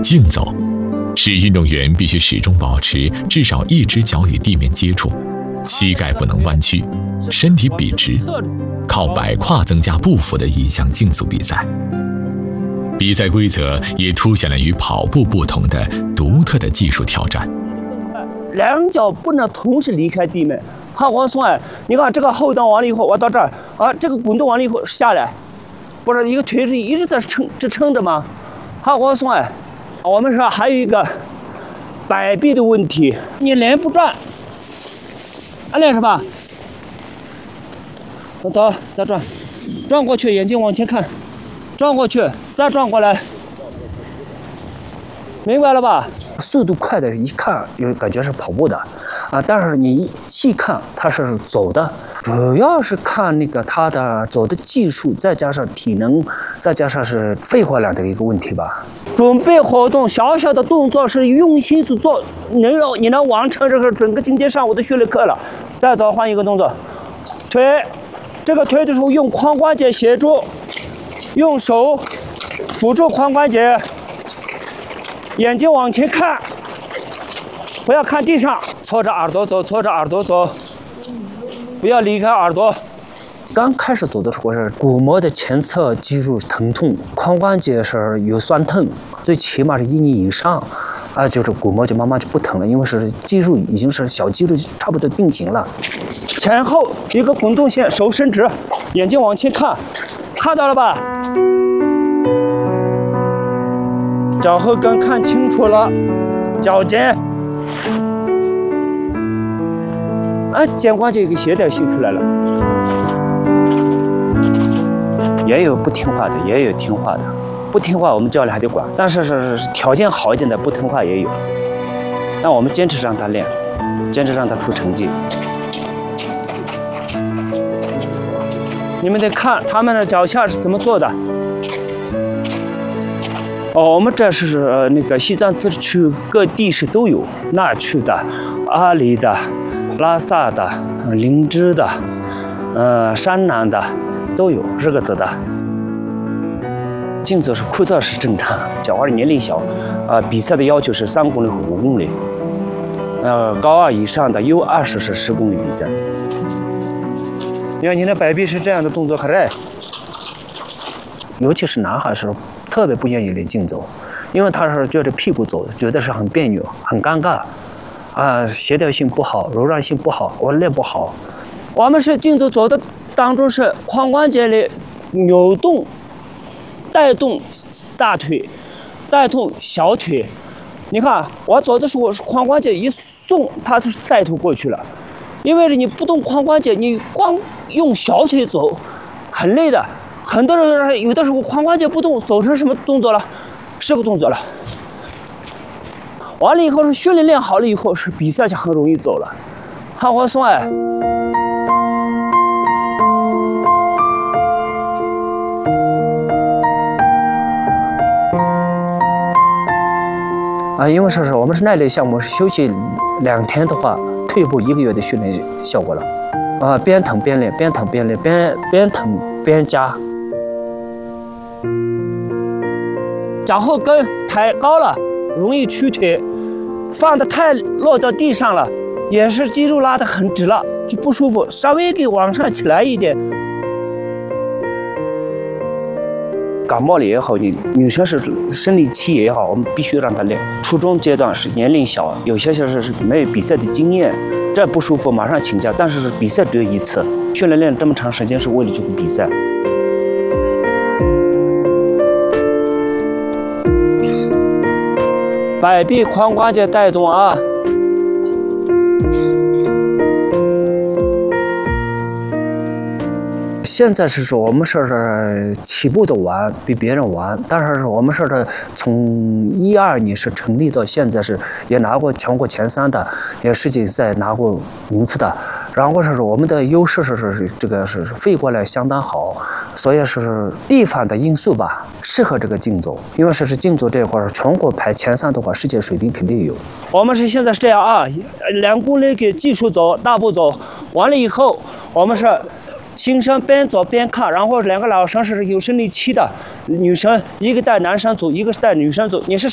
竞走使运动员必须始终保持至少一只脚与地面接触，膝盖不能弯曲，身体笔直，靠摆胯增加步幅的一项竞速比赛。比赛规则也凸显了与跑步不同的独特的技术挑战。 两脚不能同时离开地面。好，往松哎，你看这个后蹬完了以后，我到这儿啊，这个滚动完了以后下来，不是一个腿是一直在支撑着吗？好，往松哎，我们说还有一个摆臂的问题，你连不转，练是吧？走，再转，转过去，眼睛往前看，转过去，再转过来，明白了吧？速度快的一看有感觉是跑步的啊，但是你细看它是走的，主要是看那个它的走的技术，再加上体能，再加上是肺活量的一个问题吧。准备活动小小的动作是用心去做，你能完成这个整个今天上午的训练课了。再走换一个动作，腿，这个腿的时候用髋关节协助，用手辅助髋关节。眼睛往前看，不要看地上，搓着耳朵走，搓着耳朵走，不要离开耳朵。刚开始走的时候是骨膜的前侧肌肉疼痛，髋关节是有酸痛，最起码是1年以上，啊，就是骨膜就慢慢就不疼了，因为是肌肉已经是小肌肉差不多定型了。前后一个滚动线，手伸直，眼睛往前看，看到了吧？脚后跟看清楚了，脚尖，肩关节有个协调性出来了。也有不听话的，也有听话的。不听话我们教练还得管，但是条件好一点的不听话也有。但我们坚持让他练，坚持让他出成绩。你们得看他们的脚下是怎么做的。我们这是那个西藏自治区各地是都有，那曲的、阿里的、拉萨的、林芝的、山南的都有日喀则的。竞走是枯燥是正常，小孩年龄小，比赛的要求是3公里和5公里，高2以上的 U20是10公里比赛。你看你的摆臂是这样的动作，很累。尤其是男孩是特别不愿意练竞走，因为他是觉得屁股走，觉得是很别扭、很尴尬，协调性不好，柔软性不好，我练不好。我们是竞走走的当中是髋关节的扭动，带动大腿，带动小腿。你看我走的时候是髋关节一松，它就是带头过去了。因为你不动髋关节，你光用小腿走，很累的。很多人有的时候髋关节不动，走成什么动作了？是个动作了。完了以后是训练好了以后，是比赛就很容易走了。好，我说哎，因为是我们是耐力项目，是休息2天的话，退步1个月的训练效果了。边疼边练，边疼边练，边疼边加。脚后跟抬高了，容易屈腿；放得太落到地上了，也是肌肉拉得很直了，就不舒服。稍微给往上起来一点。感冒了也好，你女生是生理期也好，我们必须让她练。初中阶段是年龄小，有些是没有比赛的经验，这不舒服马上请假。但是比赛只有1次，训练这么长时间是为了这个比赛。摆臂髋关节带动啊！现在是说我们是起步的晚，比别人晚，但是我们是从12年是成立到现在是也拿过全国前3的，也世锦赛拿过名次的。然后是我们的优势是这个是肺活量相当好，所以是地方的因素吧，适合这个竞走。因为是竞走这一块全国排前3的话，世界水平肯定有。我们是现在是这样啊，2公里给技术走，大步走，完了以后我们是新生边走边看，然后2个老生是有生理期的女生，一个带男生走，一个是带女生走。你是